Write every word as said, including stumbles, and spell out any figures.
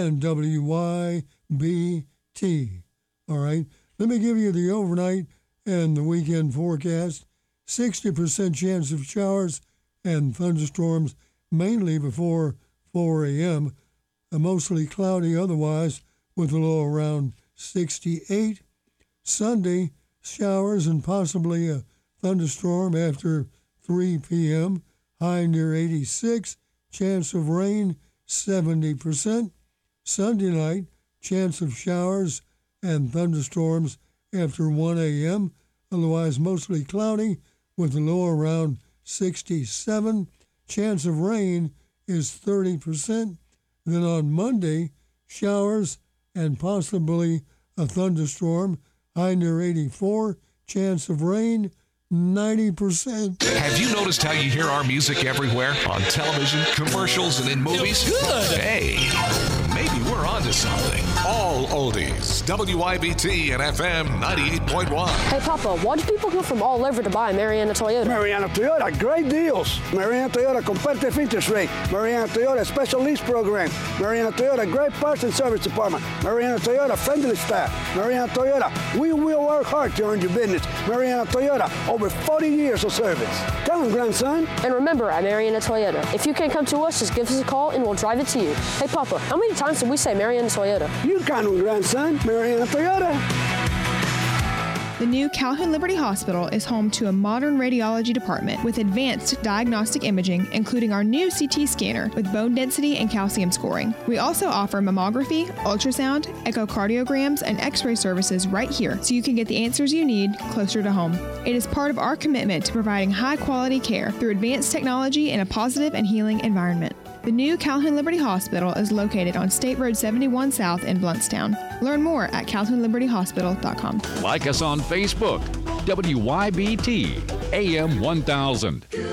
and W Y B T. All right, let me give you the overnight and the weekend forecast. sixty percent chance of showers and thunderstorms, mainly before four a.m. Uh, mostly cloudy otherwise, with a low around sixty-eight. Sunday, showers and possibly a thunderstorm after three p.m., high near eighty-six. Chance of rain, seventy percent. Sunday night, chance of showers and thunderstorms after one a.m., otherwise mostly cloudy, with a low around sixty-seven. Chance of rain is thirty percent. Then on Monday, showers and possibly a thunderstorm, high near eighty-four. Chance of rain, ninety percent. Have you noticed how you hear our music everywhere? On television, commercials, and in movies? Good. Hey, maybe we're onto something. All oldies. W I B T and F M ninety-eight point one. Hey, Papa, why do people go from all over to buy Mariana Toyota? Mariana Toyota, great deals. Mariana Toyota, competitive interest rate. Mariana Toyota, special lease program. Mariana Toyota, great parts and service department. Mariana Toyota, friendly staff. Mariana Toyota, we will work hard to earn your business. Mariana Toyota, over forty years of service. Come on, grandson. And remember, at Mariana Toyota, if you can't come to us, just give us a call and we'll drive it to you. Hey, Papa, how many times did we say Mariana Toyota? You count on, grandson. Mariana Toyota. The new Calhoun Liberty Hospital is home to a modern radiology department with advanced diagnostic imaging, including our new C T scanner with bone density and calcium scoring. We also offer mammography, ultrasound, echocardiograms, and x-ray services right here, so you can get the answers you need closer to home. It is part of our commitment to providing high-quality care through advanced technology in a positive and healing environment. The new Calhoun Liberty Hospital is located on State Road seventy-one South in Bluntstown. Learn more at calhoun liberty hospital dot com. Like us on Facebook, W Y B T A M one thousand.